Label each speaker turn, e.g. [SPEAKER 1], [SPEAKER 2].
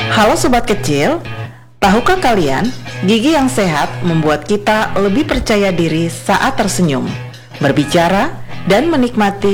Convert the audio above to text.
[SPEAKER 1] Halo sobat kecil, tahukah kalian gigi yang sehat membuat kita lebih percaya diri saat tersenyum, berbicara, dan menikmati